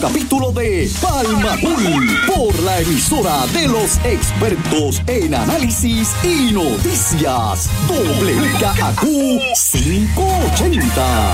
Capítulo de Palmatul por la emisora de los expertos en análisis y noticias WKAQ 580.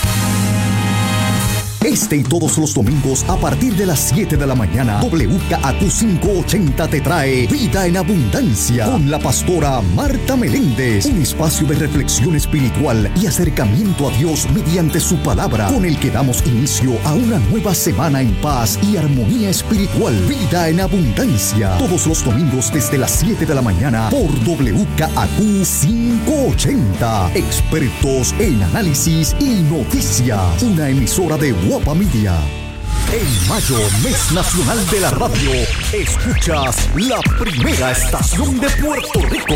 Este y todos los domingos a partir de las 7 de la mañana, WKAQ 580 te trae Vida en Abundancia con la pastora Marta Meléndez. Un espacio de reflexión espiritual y acercamiento a Dios mediante su palabra, con el que damos inicio a una nueva semana en paz y armonía espiritual. Vida en Abundancia, todos los domingos desde las 7 de la mañana por WKAQ 580. Expertos en análisis y noticias. Una emisora de Guapa Media. En mayo, mes nacional de la radio, escuchas la primera estación de Puerto Rico.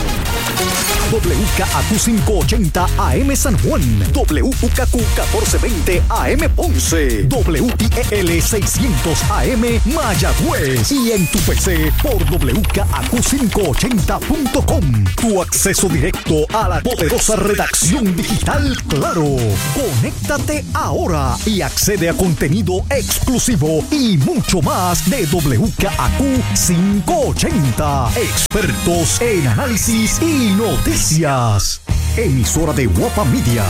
WKAQ 580 AM San Juan, WKAQ 1420 AM Ponce, WIEL 600 AM Mayagüez y en tu PC por WKAQ580.com. Tu acceso directo a la poderosa redacción digital Claro. Conéctate ahora y accede a contenido exclusivo y mucho más de WKAQ 580. Expertos en análisis y noticias. Emisora de Guapa Media.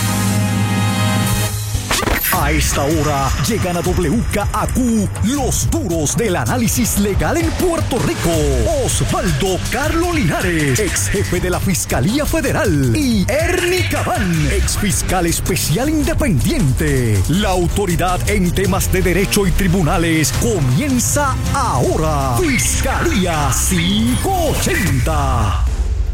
A esta hora llegan a WKAQ los duros del análisis legal en Puerto Rico. Osvaldo Carlos Linares, ex jefe de la Fiscalía Federal, y Ernie Cabán, ex fiscal especial independiente. La autoridad en temas de derecho y tribunales comienza ahora. Fiscalía 580.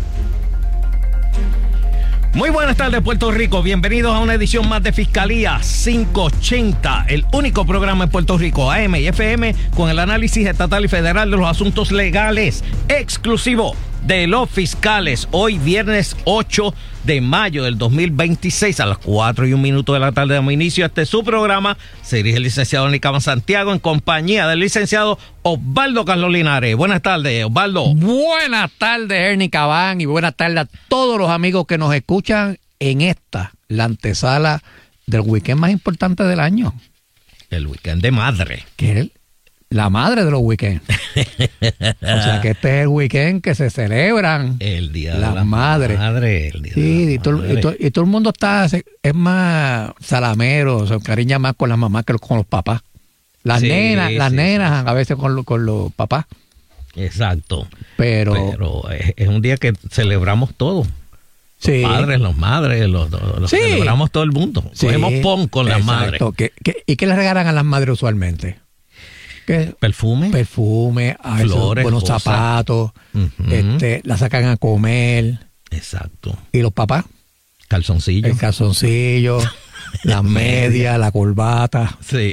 Muy buenas tardes, Puerto Rico. Bienvenidos a una edición más de Fiscalía 580, el único programa en Puerto Rico, AM y FM, con el análisis estatal y federal de los asuntos legales, exclusivo de los fiscales. Hoy, viernes 8 de mayo del 2026, a las 4:01 de la tarde, damos inicio a su programa. Se dirige el licenciado Ernie Cabán Santiago en compañía del licenciado Osvaldo Carlos Linares. Buenas tardes, Osvaldo. Buenas tardes, Ernie Cabán, y buenas tardes a todos los amigos que nos escuchan en esta, la antesala del weekend más importante del año. El weekend de madre. Que es la madre de los weekends. O sea que este es el weekend que se celebran el día de la madre. El día sí, de y todo el mundo es más salamero, se encariña más con las mamás que con los papás. Las nenas a veces con los papás. Exacto. Pero es un día que celebramos todos. Sí. Los padres, las madres, los sí. Celebramos todo el mundo. Sí. Cogemos pon con las madres. ¿Y qué le regalan a las madres usualmente? Perfume, flores, buenos cosas. Zapatos, la sacan a comer. Exacto. ¿Y los papás? Calzoncillos. El calzoncillo, las medias, la corbata. Sí.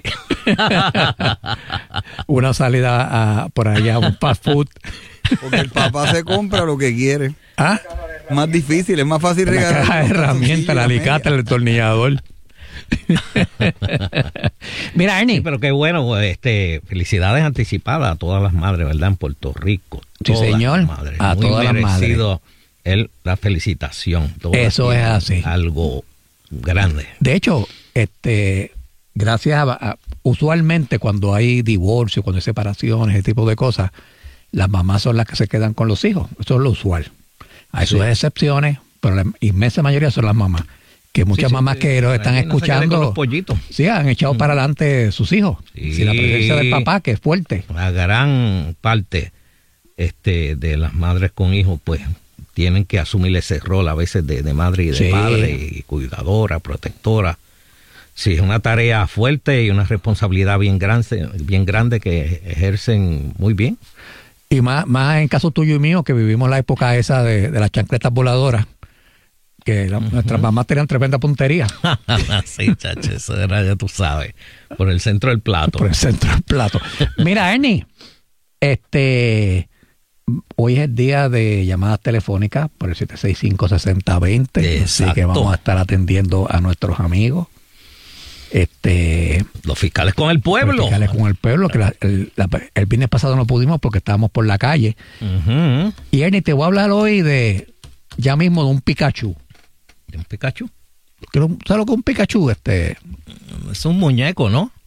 Una salida por allá, un fast food. Porque el papá se compra lo que quiere. ¿Ah? Más difícil, es más fácil regalar. La caja de herramientas, el alicate, el destornillador. Mira, Ernie. Sí, pero qué bueno, felicidades anticipadas a todas las madres, ¿verdad? En Puerto Rico. Sí, señor. A muy todas las madres. La felicitación. Eso es así. Algo grande. De hecho, gracias a usualmente cuando hay divorcio, cuando hay separaciones, ese tipo de cosas, las mamás son las que se quedan con los hijos. Eso es lo usual. Hay sus excepciones, pero la inmensa mayoría son las mamás. Que muchas mamás que los están escuchando, los pollitos. Sí, han echado para adelante sus hijos. Sí. Sin la presencia del papá, que es fuerte. La gran parte de las madres con hijos, pues, tienen que asumir ese rol a veces de madre y de padre, y cuidadora, protectora. Sí, es una tarea fuerte y una responsabilidad bien grande que ejercen muy bien. Y más en caso tuyo y mío, que vivimos la época esa de las chancletas voladoras, que nuestras mamás tenían tremenda puntería. Sí, chacho, eso era, ya tú sabes, por el centro del plato. Por el centro del plato. Mira, Ernie, hoy es el día de llamadas telefónicas por el 765-6020. Así que vamos a estar atendiendo a nuestros amigos. Los fiscales con el pueblo. Los fiscales con el pueblo, que el viernes pasado no pudimos porque estábamos por la calle. Y Ernie, te voy a hablar hoy ya mismo de un Pikachu. ¿Un Pikachu? ¿Sabes lo que es un Pikachu? Es un muñeco, ¿no?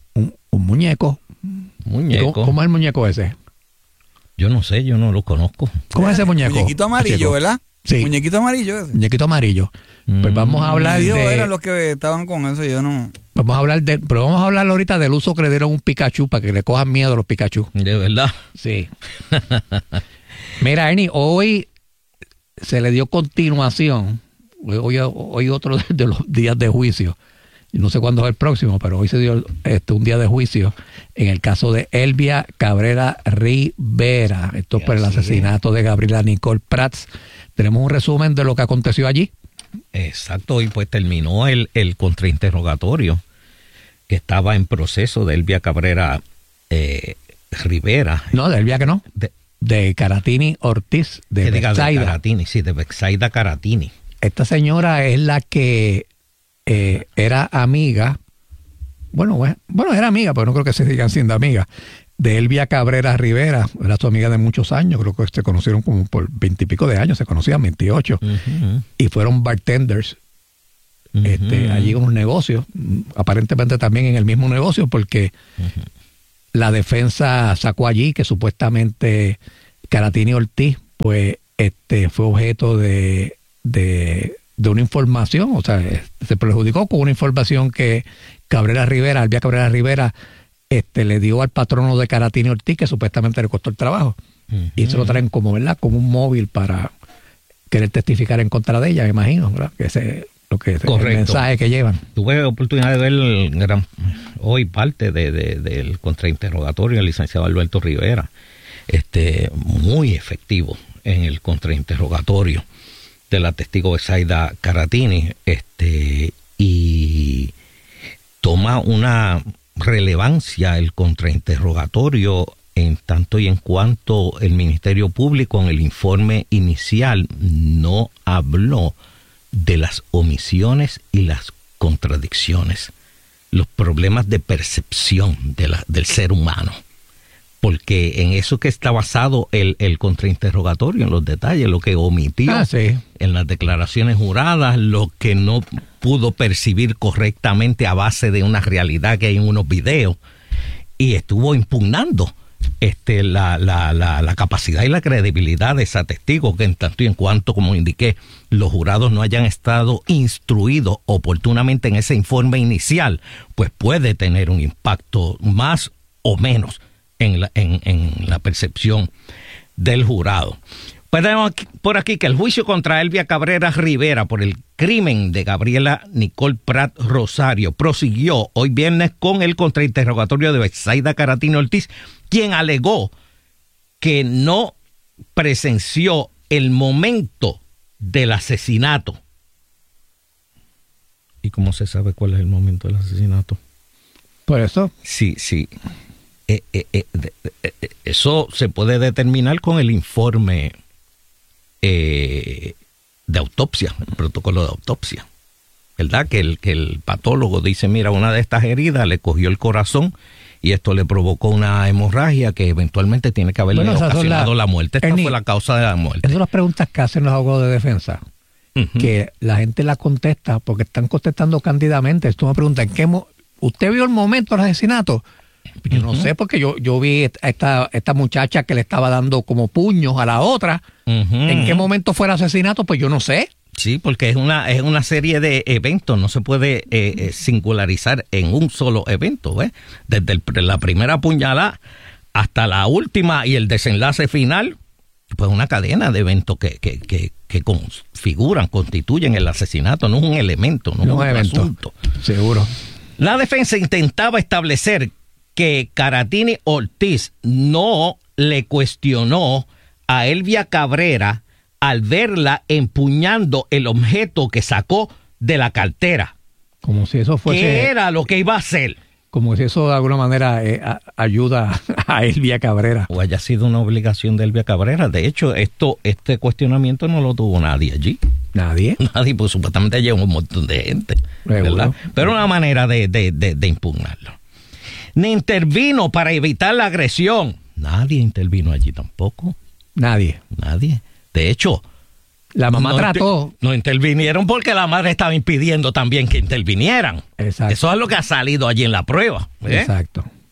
Un muñeco. ¿Cómo es el muñeco ese? Yo no sé, yo no lo conozco. ¿Cómo es ese muñeco? Muñequito amarillo, ¿verdad? Sí. Muñequito amarillo ese. Muñequito amarillo. Pues vamos a hablar eran los que estaban con eso, yo no... Vamos a hablar ahorita del uso que le dieron a un Pikachu para que le cojan miedo a los Pikachu. ¿De verdad? Sí. Mira, Ernie, hoy se le dio continuación. Hoy otro de los días de juicio. No sé cuándo es el próximo, pero hoy se dio un día de juicio en el caso de Elvia Cabrera Rivera. Esto es por el asesinato de Gabriela Nicole Prats. Tenemos un resumen de lo que aconteció allí. Exacto, y pues terminó el contrainterrogatorio que estaba en proceso de Elvia Cabrera Rivera. No, de Elvia que no. De Caratini Ortiz, de Betsaida. De Caratini, sí, de Betsaida Caratini. Esta señora es la que era amiga, bueno, era amiga, pero no creo que se sigan siendo amigas, de Elvia Cabrera Rivera. Era su amiga de muchos años, creo que se conocieron como por 20 y pico de años, se conocían 28, y fueron bartenders allí en un negocio, aparentemente también en el mismo negocio, porque la defensa sacó allí que supuestamente Caratini Ortiz pues fue objeto de una información, o sea, se perjudicó con una información que Elvia Cabrera Rivera le dio al patrono de Caratini Ortiz, que supuestamente le costó el trabajo. Y eso lo traen como, ¿verdad?, como un móvil para querer testificar en contra de ella, me imagino, ¿verdad? Que ese el mensaje que llevan. Tuve oportunidad de ver hoy parte del contrainterrogatorio del licenciado Alberto Rivera, muy efectivo en el contrainterrogatorio de la testigo Betsaida Caratini, y toma una relevancia el contrainterrogatorio en tanto y en cuanto el Ministerio Público en el informe inicial no habló de las omisiones y las contradicciones, los problemas de percepción del ser humano. Porque en eso que está basado el contrainterrogatorio, en los detalles, lo que omitió en las declaraciones juradas, lo que no pudo percibir correctamente a base de una realidad que hay en unos videos, y estuvo impugnando la capacidad y la credibilidad de esa testigo, que en tanto y en cuanto, como indiqué, los jurados no hayan estado instruidos oportunamente en ese informe inicial, pues puede tener un impacto más o menos en la percepción del jurado. Pues tenemos por aquí que el juicio contra Elvia Cabrera Rivera por el crimen de Gabriela Nicole Prat Rosario prosiguió hoy viernes con el contrainterrogatorio de Betsaida Caratini Ortiz, quien alegó que no presenció el momento del asesinato. ¿Y cómo se sabe cuál es el momento del asesinato? Por eso. Sí. Eso se puede determinar con el informe de autopsia, el protocolo de autopsia, ¿verdad? Que el patólogo dice, mira, una de estas heridas le cogió el corazón y esto le provocó una hemorragia que eventualmente tiene que haberle ocasionado la muerte. Esta fue la causa de la muerte. Esas son las preguntas que hacen los abogados de defensa, que la gente las contesta porque están contestando cándidamente. Esto me pregunta, ¿usted vio el momento del asesinato? Yo no sé, porque yo vi a esta muchacha que le estaba dando como puños a la otra. ¿En qué momento fue el asesinato? Pues yo no sé. Sí, porque es una serie de eventos, no se puede singularizar en un solo evento, ¿ves? Desde la primera puñalada hasta la última y el desenlace final, pues una cadena de eventos que constituyen el asesinato, no es un elemento, no es un asunto. Seguro. La defensa intentaba establecer que Caratini Ortiz no le cuestionó a Elvia Cabrera al verla empuñando el objeto que sacó de la cartera. Como si eso fuese... ¿Qué era lo que iba a hacer? Como si eso de alguna manera ayuda a Elvia Cabrera. O haya sido una obligación de Elvia Cabrera. De hecho, este cuestionamiento no lo tuvo nadie allí. ¿Nadie? Nadie, pues supuestamente llegó un montón de gente, ¿verdad? Pero una manera de impugnarlo. Ni intervino para evitar la agresión. Nadie intervino allí tampoco. Nadie. De hecho, la mamá trató. No intervinieron porque la madre estaba impidiendo también que intervinieran. Exacto. Eso es lo que ha salido allí en la prueba. Exacto.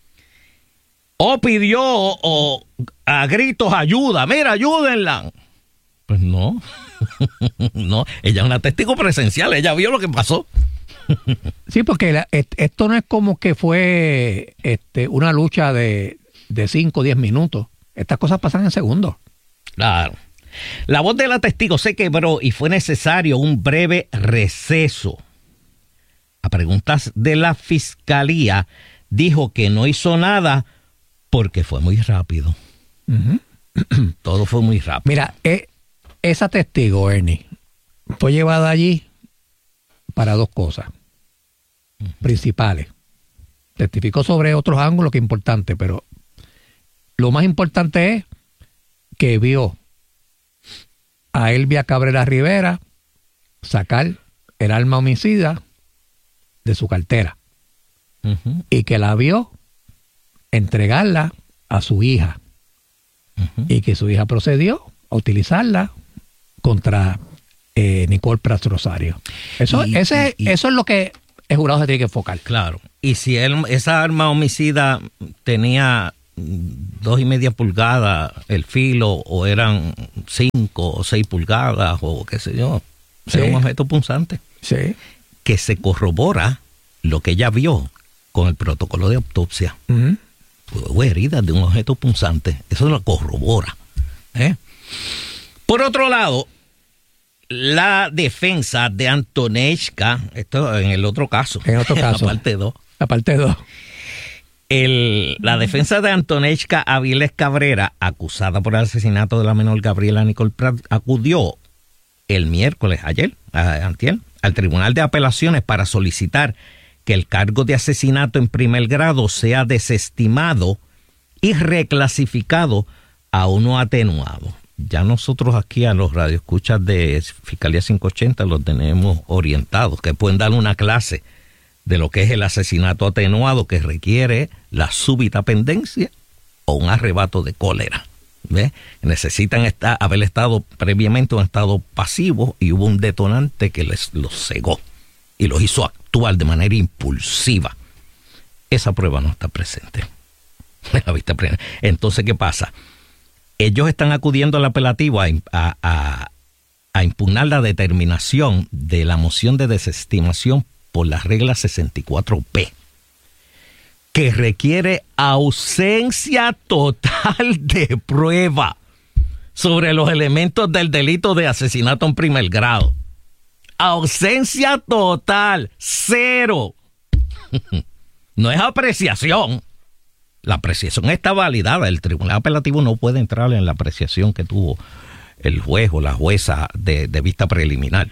o pidió a gritos ayuda, mira, ayúdenla. Pues no, no, ella es una testigo presencial, ella vio lo que pasó. Sí, porque esto no es como que fue una lucha de 5 o 10 minutos. Estas cosas pasan en segundos. Claro. La voz de la testigo se quebró y fue necesario un breve receso. A preguntas de la fiscalía, dijo que no hizo nada porque fue muy rápido. Uh-huh. Todo fue muy rápido. Mira, esa testigo, Ernie, fue llevada allí para 2 cosas principales. Testificó sobre otros ángulos que es importante, pero lo más importante es que vio a Elvia Cabrera Rivera sacar el arma homicida de su cartera. Uh-huh. Y que la vio entregarla a su hija. Uh-huh. Y que su hija procedió a utilizarla contra Nicole Prats Rosario. Eso es lo que el jurado se tiene que enfocar. Claro. Y si esa arma homicida tenía 2.5 pulgadas el filo, o eran 5 o 6 pulgadas, o qué sé yo, sí, era un objeto punzante. Sí. Que se corrobora lo que ella vio con el protocolo de autopsia. Uh-huh. Hubo heridas de un objeto punzante. Eso lo corrobora. Por otro lado, la defensa de Antonechka, esto en el otro caso. En otro caso. La parte 2. La parte 2. La defensa de Antonechka Aviles Cabrera, acusada por el asesinato de la menor Gabriela Nicole Prats, acudió el miércoles, antier, al Tribunal de Apelaciones para solicitar que el cargo de asesinato en primer grado sea desestimado y reclasificado a uno atenuado. Ya nosotros aquí a los radioescuchas de Fiscalía 580 los tenemos orientados, que pueden dar una clase de lo que es el asesinato atenuado, que requiere la súbita pendencia o un arrebato de cólera. ¿Ve? Necesitan haber estado previamente en un estado pasivo y hubo un detonante que los cegó y los hizo actuar de manera impulsiva. Esa prueba no está presente. Entonces, ¿qué pasa? Ellos están acudiendo al apelativo a impugnar la determinación de la moción de desestimación por la regla 64P, que requiere ausencia total de prueba sobre los elementos del delito de asesinato en primer grado. Ausencia total, 0. No es apreciación. La apreciación está validada. El tribunal apelativo no puede entrar en la apreciación que tuvo el juez o la jueza de vista preliminar.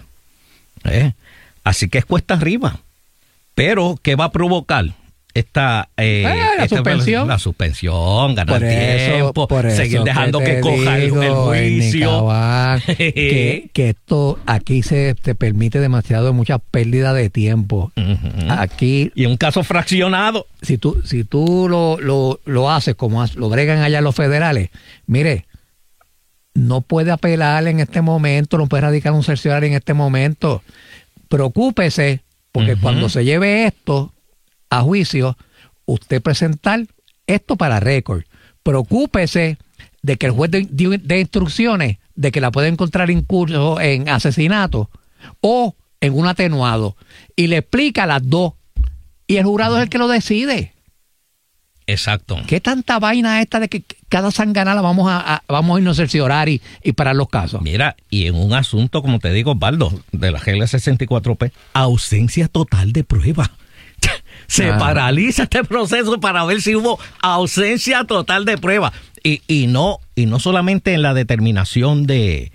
Así que es cuesta arriba. Pero, ¿qué va a provocar? La suspensión. La suspensión, ganar tiempo, seguir eso dejando que coja el juicio. Que esto aquí se te permite demasiado mucha pérdida de tiempo. Uh-huh. Aquí. Y un caso fraccionado. Si tú lo haces como lo bregan allá los federales, mire, no puede apelar en este momento, no puede radicar un cerciorario en este momento. Preocúpese, porque cuando se lleve esto a juicio, usted presentar esto para récord. Preocúpese de que el juez dé instrucciones de que la puede encontrar incurso en asesinato o en un atenuado. Y le explica las dos. Y el jurado es el que lo decide. Exacto. ¿Qué tanta vaina esta de que cada sanganala vamos a irnos a cerciorar y parar los casos? Mira, y en un asunto, como te digo, Osvaldo, de la regla 64P, ausencia total de prueba. Se paraliza este proceso para ver si hubo ausencia total de prueba. Y no solamente en la determinación del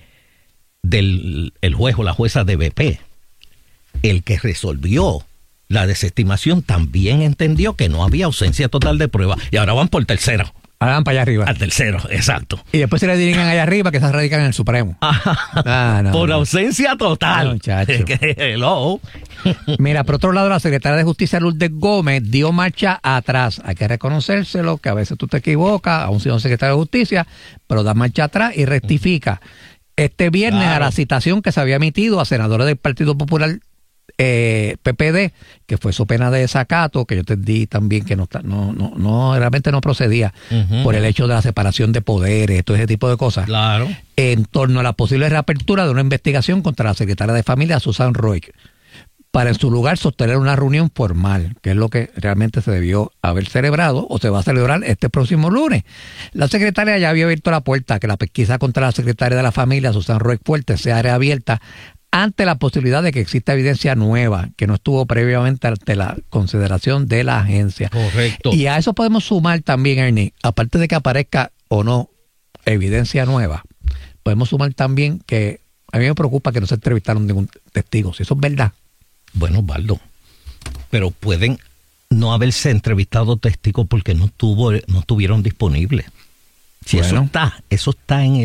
juez o la jueza de BP. El que resolvió la desestimación también entendió que no había ausencia total de prueba. Y ahora van por tercero. Ahora van para allá arriba. Al tercero, exacto. Y después se le dirigen allá arriba, que se radican en el Supremo. Por ausencia total. No, muchacho. Hello. Mira, por otro lado, la secretaria de Justicia, Lourdes Gómez, dio marcha atrás. Hay que reconocérselo, que a veces tú te equivocas, aún siendo secretaria de Justicia, pero da marcha atrás y rectifica. Este viernes, a la citación que se había emitido a senadores del Partido Popular PPD, que fue su pena de desacato, que yo te di también que no realmente no procedía por el hecho de la separación de poderes, todo ese tipo de cosas. Claro. En torno a la posible reapertura de una investigación contra la secretaria de Familia, Susan Roy, para en su lugar sostener una reunión formal, que es lo que realmente se debió haber celebrado o se va a celebrar este próximo lunes. La secretaria ya había abierto la puerta a que la pesquisa contra la secretaria de la Familia, Susan Roy Fuertes, sea reabierta ante la posibilidad de que exista evidencia nueva que no estuvo previamente ante la consideración de la agencia. Correcto. Y a eso podemos sumar también, Ernie, aparte de que aparezca o no evidencia nueva, podemos sumar también que a mí me preocupa que no se entrevistaron ningún testigo, si eso es verdad. Bueno, Baldo, pero pueden no haberse entrevistado testigos porque no estuvieron disponibles. Si bueno, eso está en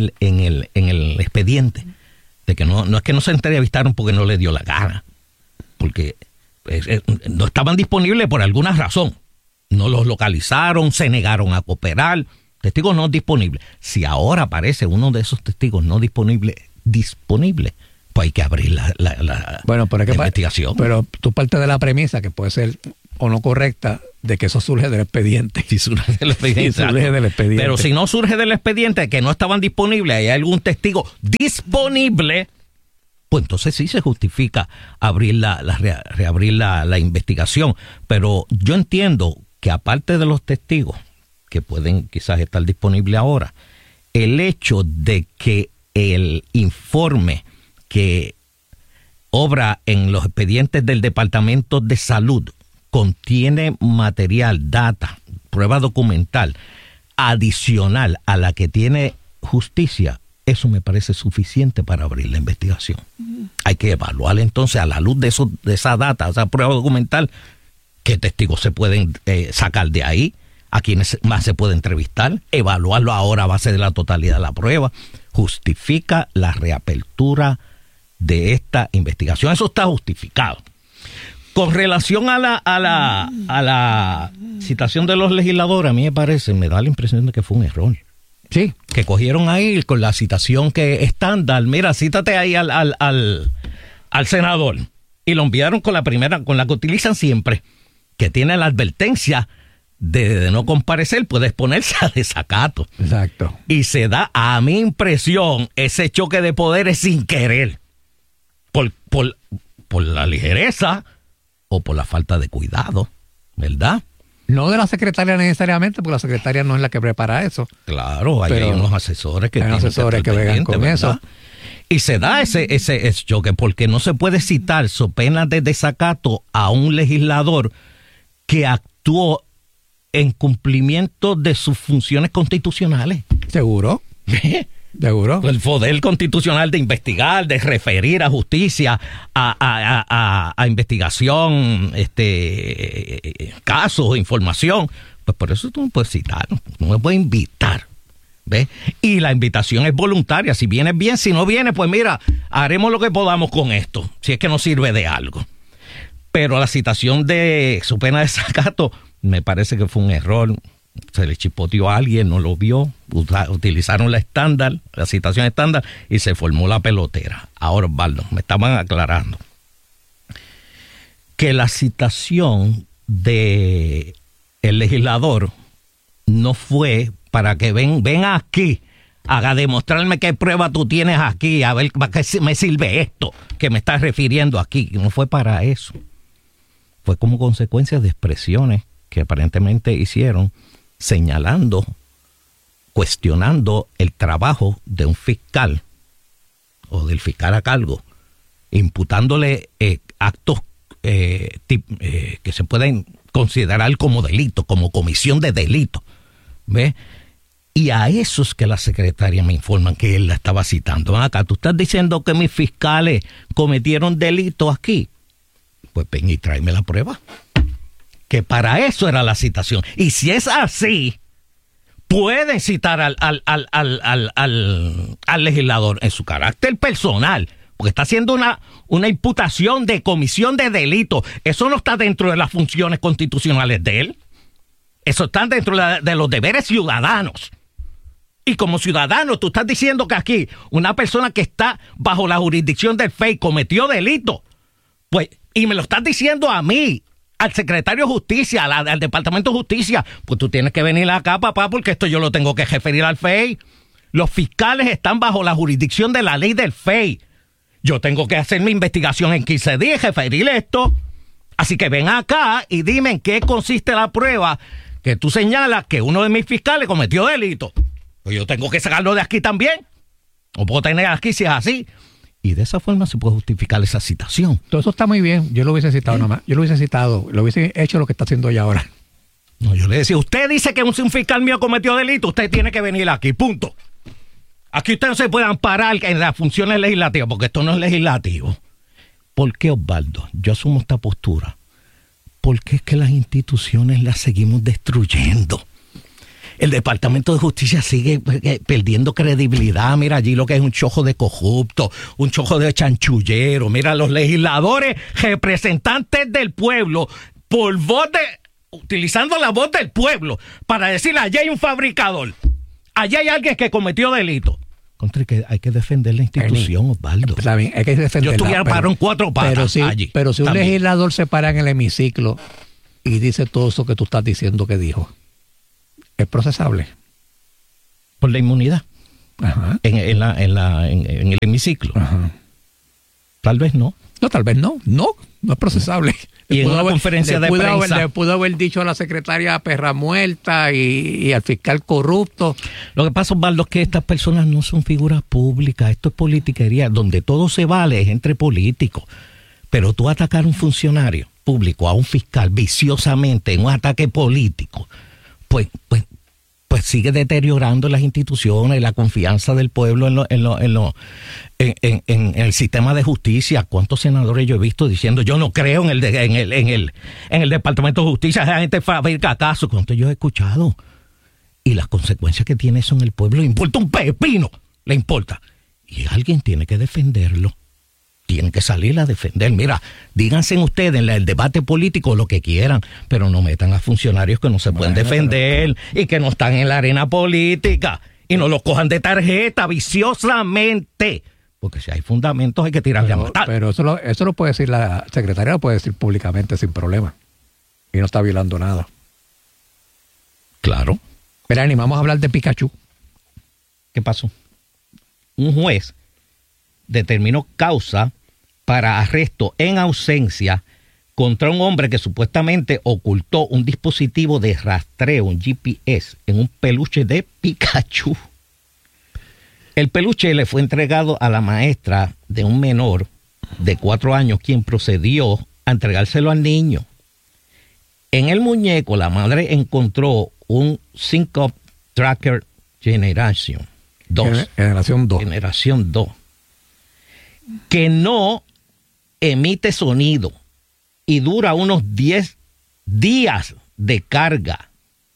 el expediente, de que no es que no se entrevistaron porque no les dio la gana, porque no estaban disponibles por alguna razón. No los localizaron, se negaron a cooperar. Testigos no disponibles. Si ahora aparece uno de esos testigos no disponible, pues hay que abrir la investigación. Pero tú partes de la premisa que puede ser o no correcta de que eso surge del expediente. Si surge del expediente. Pero si no surge del expediente, que no estaban disponibles, hay algún testigo disponible, pues entonces sí se justifica reabrir la investigación. Pero yo entiendo que aparte de los testigos, que pueden quizás estar disponibles ahora, el hecho de que el informe que obra en los expedientes del Departamento de Salud contiene material, data, prueba documental adicional a la que tiene justicia, eso me parece suficiente para abrir la investigación. Hay que evaluar entonces a la luz de esa data, esa prueba documental, qué testigos se pueden sacar de ahí, a quienes más se puede entrevistar, evaluarlo ahora a base de la totalidad de la prueba. Justifica la reapertura de esta investigación. Eso está justificado. Con relación a la citación de los legisladores, a mí me da la impresión de que fue un error. Sí. Que cogieron ahí con la citación que estándar. Mira, cítate ahí al senador. Y lo enviaron con la que utilizan siempre, que tiene la advertencia de no comparecer, puede exponerse a desacato. Exacto. Y se da, a mi impresión, ese choque de poderes sin querer. Por la ligereza o por la falta de cuidado, ¿verdad? No de la secretaria necesariamente, porque la secretaria no es la que prepara eso. Claro, hay unos asesores que vean con ¿verdad? Eso. Y se da ese choque, porque no se puede citar so pena de desacato a un legislador que actuó en cumplimiento de sus funciones constitucionales. ¿Seguro? ¿Seguro? El poder constitucional de investigar, de referir a justicia, a investigación, casos, información. Pues por eso tú no puedes citar, no me puedes invitar. ¿Ves? Y la invitación es voluntaria. Si vienes bien, si no vienes, pues mira, haremos lo que podamos con esto, si es que nos sirve de algo. Pero la citación de su pena de desacato me parece que fue un error. Se le chipoteó a alguien, no lo vio, utilizaron la citación estándar y se formó la pelotera. Ahora, Osvaldo, me estaban aclarando que la citación de el legislador no fue para que ven aquí, haga demostrarme qué prueba tú tienes aquí, a ver para qué me sirve esto que me estás refiriendo aquí. No fue para eso. Fue como consecuencia de expresiones que aparentemente hicieron, señalando, cuestionando el trabajo de un fiscal o del fiscal a cargo, imputándole actos que se pueden considerar como delito, como comisión de delito. ¿Ves? Y a esos que la secretaria me informan que él la estaba citando. Acá, ¿tú estás diciendo que mis fiscales cometieron delito aquí? Pues ven y tráeme la prueba. Que para eso era la citación. Y si es así, pueden citar al legislador en su carácter personal, porque está haciendo una imputación de comisión de delito. Eso no está dentro de las funciones constitucionales de él. Eso está dentro de los deberes ciudadanos. Y como ciudadano, tú estás diciendo que aquí una persona que está bajo la jurisdicción del FEI cometió delito. Pues Y me lo estás diciendo a mí, al secretario de Justicia, al Departamento de Justicia. Pues tú tienes que venir acá, papá, porque esto yo lo tengo que referir al FEI. Los fiscales están bajo la jurisdicción de la ley del FEI. Yo tengo que hacer mi investigación en 15 días y referir esto. Así que ven acá y dime en qué consiste la prueba que tú señalas que uno de mis fiscales cometió delito. Pues yo tengo que sacarlo de aquí también. O puedo tener aquí si es así. Y de esa forma se puede justificar esa citación. Todo eso está muy bien. Yo lo hubiese citado nomás. Yo lo hubiese citado. Lo hubiese hecho lo que está haciendo ella ahora. No, yo le decía, usted dice que un fiscal mío cometió delito, usted tiene que venir aquí, punto. Aquí usted no se puede amparar en las funciones legislativas, porque esto no es legislativo. ¿Por qué, Osvaldo? Yo asumo esta postura. Porque es que las instituciones las seguimos destruyendo. El Departamento de Justicia sigue perdiendo credibilidad. Mira allí lo que es un chojo de corrupto, un chojo de chanchullero. Mira, los legisladores, representantes del pueblo, por voz utilizando la voz del pueblo para decir, allá hay un fabricador, allá hay alguien que cometió delito. Contra que hay que defender la institución, Osvaldo. Está bien, hay que defenderla. Yo estuviera parado en 4 patas allí. Pero si un también. legislador se para en el hemiciclo y dice todo eso que tú estás diciendo que dijo, ¿es procesable? Por la inmunidad. Ajá. En el hemiciclo. Ajá. Tal vez no. No, tal vez no. No es procesable. Y en una conferencia de prensa. Le pudo haber dicho a la secretaria perra muerta y al fiscal corrupto. Lo que pasa, Osvaldo, es que estas personas no son figuras públicas. Esto es politiquería. Donde todo se vale es entre políticos. Pero tú atacar a un funcionario público, a un fiscal, viciosamente en un ataque político, pues sigue deteriorando las instituciones y la confianza del pueblo en el sistema de justicia. ¿Cuántos senadores yo he visto diciendo yo no creo en el Departamento de Justicia? Esa gente fabrica casos. ¿Cuántos yo he escuchado? Y las consecuencias que tiene eso en el pueblo le importa un pepino, le importa. Y alguien tiene que defenderlo. Tienen que salir a defender. Mira, díganse ustedes en el debate político lo que quieran, pero no metan a funcionarios que no se pueden defender y que no están en la arena política y no los cojan de tarjeta viciosamente. Porque si hay fundamentos hay que tirarle a matar. Pero eso lo puede decir la secretaria, lo puede decir públicamente sin problema. Y no está violando nada. Claro. Pero Ani, vamos a hablar de Pikachu. ¿Qué pasó? Un juez determinó causa para arresto en ausencia contra un hombre que supuestamente ocultó un dispositivo de rastreo, un GPS, en un peluche de Pikachu. El peluche le fue entregado a la maestra de un menor de 4 años, quien procedió a entregárselo al niño. En el muñeco, la madre encontró un Sync-Up Tracker Generation 2. Generación 2. Generación 2. Que no emite sonido y dura unos 10 días de carga.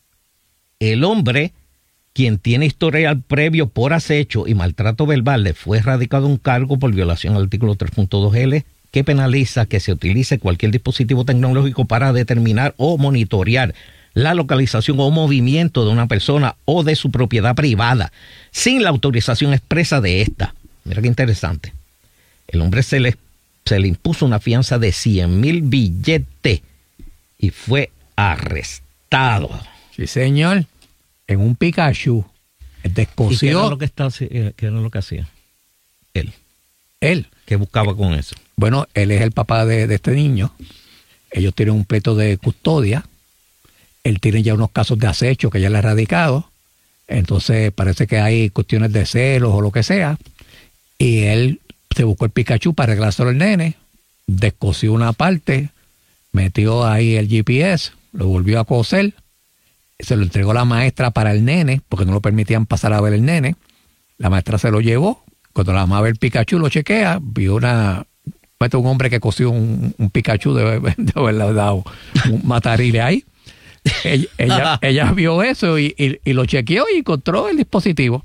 El hombre, quien tiene historial previo por acecho y maltrato verbal, le fue erradicado un cargo por violación al artículo 3.2L, que penaliza que se utilice cualquier dispositivo tecnológico para determinar o monitorear la localización o movimiento de una persona o de su propiedad privada sin la autorización expresa de esta. Mira qué interesante. El hombre se le impuso una fianza de 100,000 billetes y fue arrestado. Sí, señor. En un Pikachu. Descosió. ¿Y qué era lo que hacía? Él. ¿Qué buscaba con eso? Bueno, él es el papá de este niño. Ellos tienen un pleito de custodia. Él tiene ya unos casos de acecho que ya le ha erradicado. Entonces parece que hay cuestiones de celos o lo que sea. Y él se buscó el Pikachu para arreglárselo al nene, descosió una parte, metió ahí el GPS, lo volvió a coser, se lo entregó a la maestra para el nene, porque no lo permitían pasar a ver el nene. La maestra se lo llevó. Cuando la mamá ve el Pikachu, lo chequea, vio un hombre que cosió un Pikachu de haberle dado un matarile ahí. Ella vio eso y lo chequeó y encontró el dispositivo.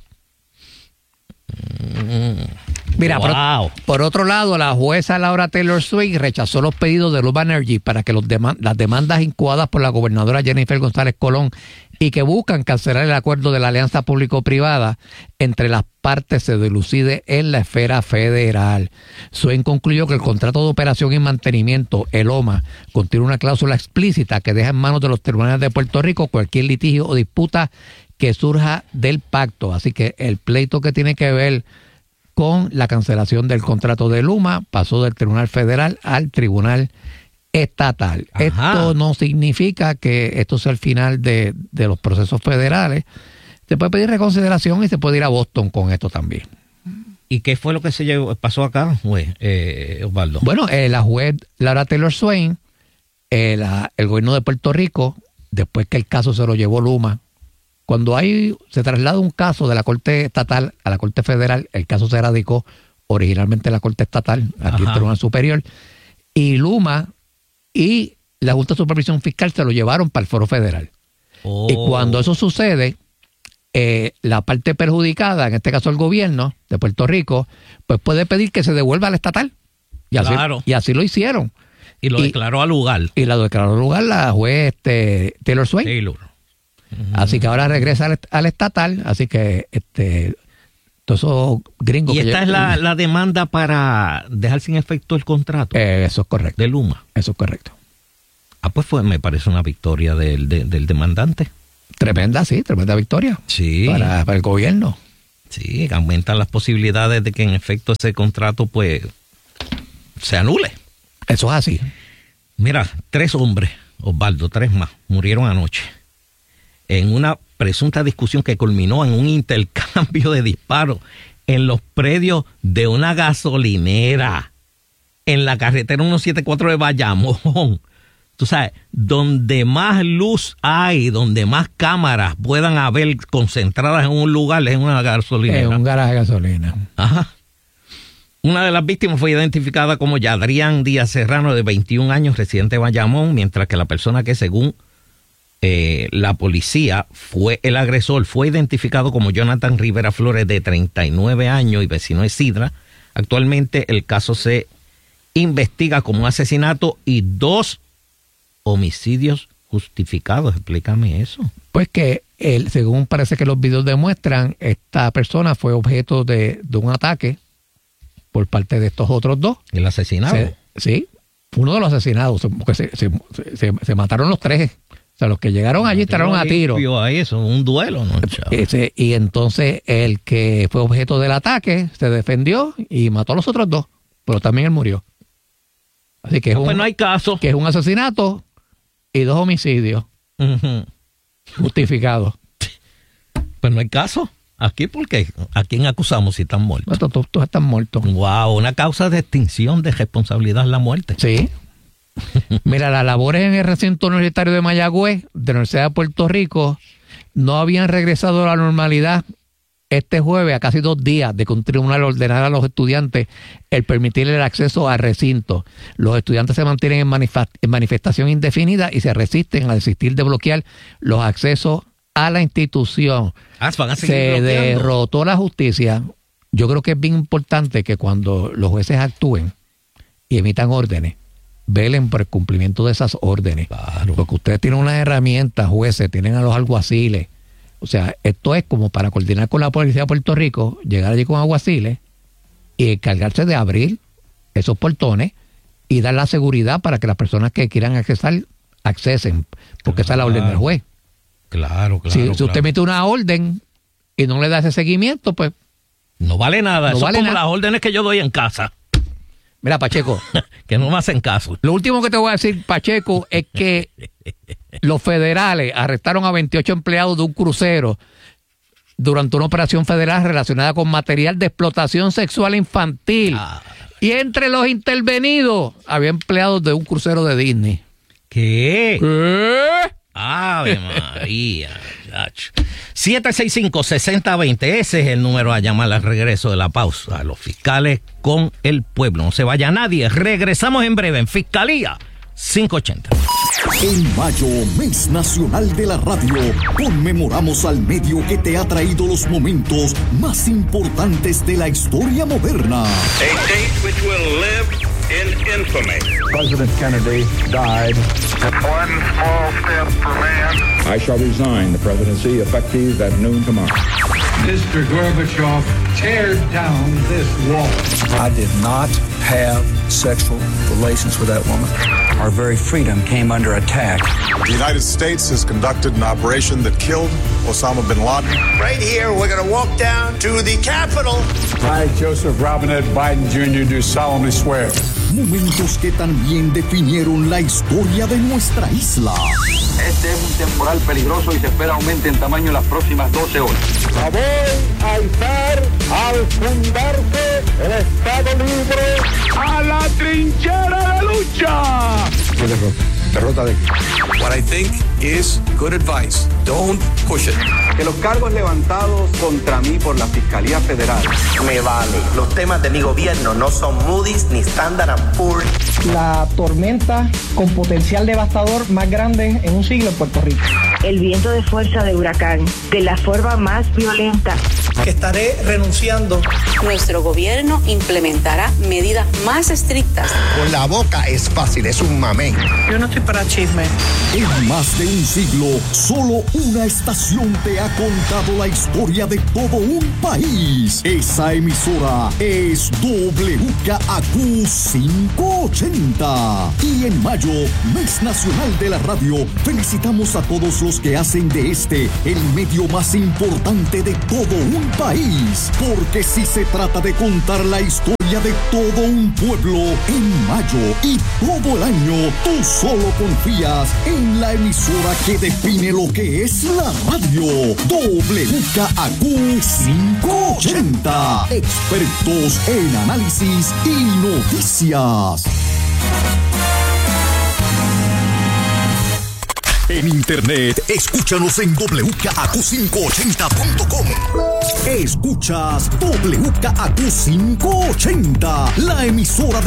Mira, wow. por otro lado, la jueza Laura Taylor Swain rechazó los pedidos de Luma Energy para que las demandas incoadas por la gobernadora Jennifer González Colón y que buscan cancelar el acuerdo de la alianza público-privada entre las partes se dilucide en la esfera federal. Swain concluyó que el contrato de operación y mantenimiento, el OMA, contiene una cláusula explícita que deja en manos de los tribunales de Puerto Rico cualquier litigio o disputa que surja del pacto. Así que el pleito que tiene que ver con la cancelación del contrato de Luma pasó del Tribunal Federal al Tribunal Estatal. Ajá. Esto no significa que esto sea el final de los procesos federales. Se puede pedir reconsideración y se puede ir a Boston con esto también. ¿Y qué fue lo que pasó acá, Osvaldo? Bueno, la juez Laura Taylor Swain, el gobierno de Puerto Rico, después que el caso se lo llevó Luma, cuando se traslada un caso de la Corte Estatal a la Corte Federal, el caso se radicó originalmente en la Corte Estatal, aquí en el Tribunal Superior, y Luma y la Junta de Supervisión Fiscal se lo llevaron para el Foro Federal. Oh. Y cuando eso sucede, la parte perjudicada, en este caso el gobierno de Puerto Rico, pues puede pedir que se devuelva al estatal. Y así, claro. Y así lo hicieron. Y lo declaró al lugar. Y lo declaró al lugar la juez Taylor Swain. Taylor. Así que ahora regresa al estatal, así que todos esos gringos. Y esta es la demanda para dejar sin efecto el contrato. Eso es correcto. De Luma. Eso es correcto. Pues me parece una victoria del demandante. Tremenda victoria. Sí. Para el gobierno. Sí, aumentan las posibilidades de que en efecto ese contrato pues se anule. Eso es así. Mira, 3 hombres, Osvaldo, 3 más, murieron anoche en una presunta discusión que culminó en un intercambio de disparos en los predios de una gasolinera en la carretera 174 de Bayamón. Tú sabes, donde más luz hay, donde más cámaras puedan haber concentradas en un lugar, es en una gasolinera. En un garaje de gasolina. Ajá. Una de las víctimas fue identificada como Yadrián Díaz Serrano, de 21 años, residente de Bayamón, mientras que la persona que según la policía fue el agresor fue identificado como Jonathan Rivera Flores, de 39 años y vecino de Sidra. Actualmente el caso se investiga como un asesinato y 2 homicidios justificados. Explícame eso. Pues que según parece que los videos demuestran, esta persona fue objeto de un ataque por parte de estos otros 2. ¿El asesinado? Sí, uno de los asesinados, porque se mataron los 3. O sea, los que llegaron allí entraron a tiro. Ahí eso, un duelo, ¿no? Y entonces el que fue objeto del ataque se defendió y mató a los otros 2, pero también él murió. Así que pues no hay caso. Que es un asesinato y 2 homicidios justificados. Pues no hay caso. Aquí, porque ¿a quién acusamos si están muertos? No, todos están muertos. Wow, una causa de extinción de responsabilidad es la muerte. Sí. Mira, las labores en el recinto universitario de Mayagüez, de la Universidad de Puerto Rico, no habían regresado a la normalidad este jueves, a casi 2 días de que un tribunal ordenara a los estudiantes el permitirle el acceso al recinto. Los estudiantes se mantienen en manifestación indefinida y se resisten a desistir de bloquear los accesos a la institución. Se derrotó la justicia. Yo creo que es bien importante que cuando los jueces actúen y emitan órdenes, velen por el cumplimiento de esas órdenes. Claro. Porque ustedes tienen unas herramientas, jueces, tienen a los alguaciles. O sea, esto es como para coordinar con la policía de Puerto Rico, llegar allí con alguaciles y encargarse de abrir esos portones y dar la seguridad para que las personas que quieran accesen, porque esa es la orden del juez. Claro. Si usted emite una orden y no le da ese seguimiento, pues no vale nada. Eso es como las órdenes que yo doy en casa. Mira, Pacheco, que no me hacen caso. Lo último que te voy a decir, Pacheco, es que los federales arrestaron a 28 empleados de un crucero durante una operación federal relacionada con material de explotación sexual infantil. Y entre los intervenidos había empleados de un crucero de Disney. ¿Qué? Ave María. 765-6020, ese es el número a llamar al regreso de la pausa. A los fiscales con el pueblo. No se vaya nadie. Regresamos en breve en Fiscalía 580. En mayo, mes nacional de la radio, conmemoramos al medio que te ha traído los momentos más importantes de la historia moderna. A date which will live in infamy. President Kennedy died. One small step for man. I shall resign the presidency effective at noon tomorrow. Mr. Gorbachev, tear down this wall. I did not have sexual relations with that woman. Our very freedom came under attack. The United States has conducted an operation that killed Osama bin Laden. Right here, we're going to walk down to the Capitol. I, Joseph Robinette Biden Jr., do solemnly swear. Momentos que también definieron la historia de nuestra isla. Este es un temporal peligroso y se espera aumente en tamaño en las próximas 12 horas. La voy a izar al fundarse el Estado Libre. ¡A la trinchera de lucha! Derrota de... What I think is good advice. Don't push it. Que los cargos levantados contra mí por la Fiscalía Federal. Me vale. Los temas de mi gobierno no son Moody's ni Standard & Poor's. La tormenta con potencial devastador más grande en un siglo en Puerto Rico. El viento de fuerza de huracán, de la forma más violenta. Que estaré renunciando. Nuestro gobierno implementará medidas más estrictas. Con la boca es fácil, es un mamey. Yo no estoy para chisme. En más de un siglo, solo una estación te ha contado la historia de todo un país. Esa emisora es WKAQ 580. Y en mayo, Mes Nacional de la Radio, felicitamos a todos los que hacen de este el medio más importante de todo un país. Porque si se trata de contar la historia de todo un pueblo, en mayo y todo el año, tú solo confías en la emisora que define lo que es la radio. WKAQ 580. Expertos en análisis y noticias. En internet, escúchanos en WKAQ580.com. Escuchas WKAQ580, la emisora